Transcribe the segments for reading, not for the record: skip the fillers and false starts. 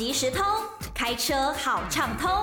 即时通，开车好畅通。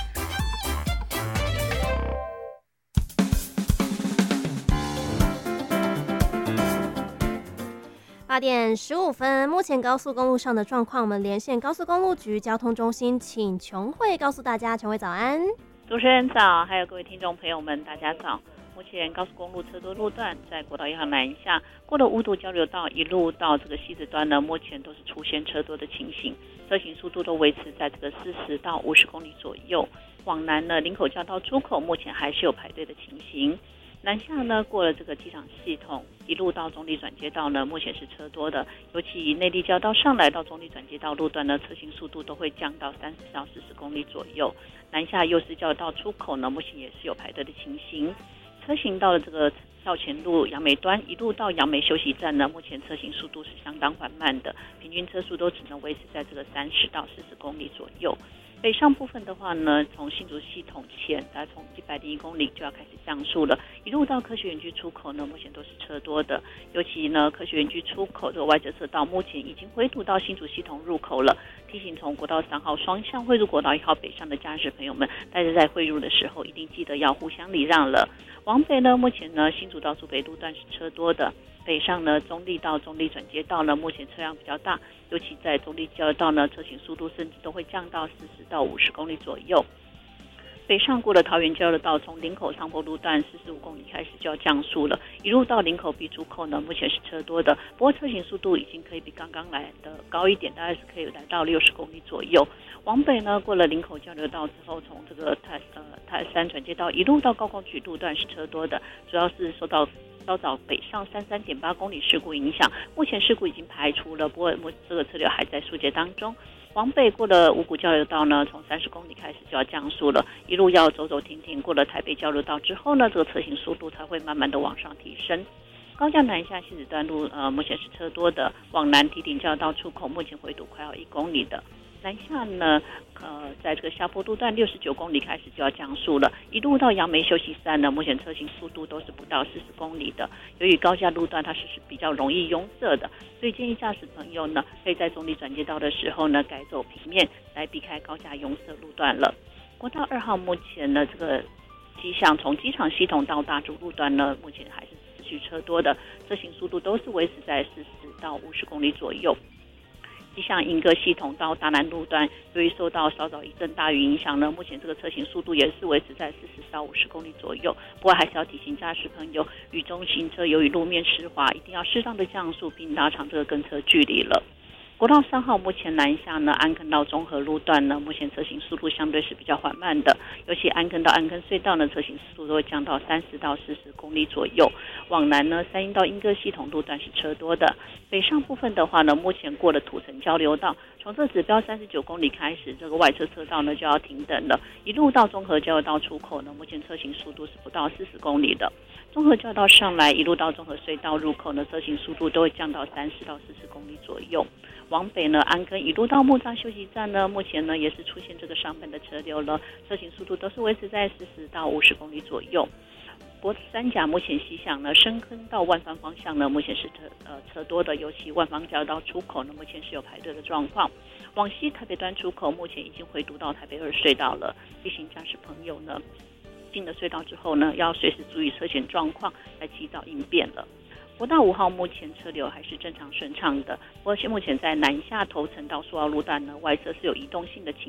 8点15分，目前高速公路上的状况，我们连线高速公路局交通中心，请琼慧告诉大家。琼慧早安。 主持人早，还有各位听众朋友们，大家早。目前高速公路车多路段，在国道1号南下过了五堵交流道，一路到这个西子端呢，目前都是出现车多的情形，车行速度都维持在这个40到50公里左右。往南呢，林口交道出口目前还是有排队的情形。南下呢，过了这个机场系统，一路到中坜转接道呢，目前是车多的，尤其以内坜交道上来到中坜转接道路段呢，车行速度都会降到30到40公里左右。南下右市交道出口呢，目前也是有排队的情形。车行到了这个校前路杨梅端，一路到杨梅休息站呢，目前车行速度是相当缓慢的，平均车速都只能维持在这个30到40公里左右。北上部分的话呢，从新竹系统前，大概从101公里就要开始降速了，一路到科学园区出口呢，目前都是车多的，尤其呢，科学园区出口这个外侧车道目前已经回堵到新竹系统入口了，提醒从国道3号双向汇入国道1号北上的驾驶朋友们，大家在汇入的时候一定记得要互相礼让了。往北呢，目前呢，新竹到竹北路段是车多的，北上呢，中坜到中坜转接道呢，目前车辆比较大，尤其在中坜交流道呢，车行速度甚至都会降到40到50公里左右。北上过了桃园交流道，从林口上坡路段45公里开始就要降速了，一路到林口 B 出口呢，目前是车多的，不过车行速度已经可以比刚刚来的高一点，大概是可以来到60公里左右。往北呢，过了林口交流道之后，从这个泰山转接道一路到高工局路段是车多的，主要是受到稍早北上33.8公里事故影响，目前事故已经排除了，不过这个车流还在疏解当中。往北过了五股交流道呢，从30公里开始就要降速了，一路要走走停停，过了台北交流道之后呢，这个车行速度才会慢慢的往上提升。高架南下西子端路目前是车多的，往南堤顶交流道出口目前回堵快要1公里的。南下呢，在这个下坡路段69公里开始就要降速了，一路到杨梅休息站呢，目前车行速度都是不到40公里的。由于高架路段它是比较容易拥塞的，所以建议驾驶朋友呢，可以在中坜转接道的时候呢，改走平面来避开高架拥塞路段了。国道2号目前呢，这个迹象从机场系统到大竹路段呢，目前还是持续车多的，车行速度都是维持在40到50公里左右。机向莺歌系统到大南路段，由于受到稍早一阵大雨影响呢，目前这个车行速度也是维持在40到50公里左右。不过还是要提醒驾驶朋友，雨中行车由于路面湿滑，一定要适当的降速，并拉长这个跟车距离了。国道3号目前南下呢，安坑到中和路段呢，目前车行速度相对是比较缓慢的，尤其安坑到安坑隧道呢，车行速度都会降到30到40公里左右。往南呢，三鶯到莺歌系统路段是车多的。北上部分的话呢，目前过了土城交流道，从这指标39公里开始，这个外侧车道呢就要停等了，一路到中和交流道出口呢，目前车行速度是不到40公里的。中和交流道上来，一路到中和隧道入口呢，车行速度都会降到30到40公里左右。往北呢，安坑一路到木栅休息站呢，目前呢也是出现这个上班的车流了，车行速度都是维持在40到50公里左右。国三甲目前西向呢，深坑到万芳方向呢，目前是车多的，尤其万芳交流道出口呢，目前是有排队的状况。往西台北端出口目前已经回堵到台北2隧道了，提醒驾驶朋友呢，进了隧道之后呢，要随时注意车前状况，来及早应变了。国道5号目前车流还是正常顺畅的，不过目前在南下头城到苏澳路段呢，外侧是有移动性的情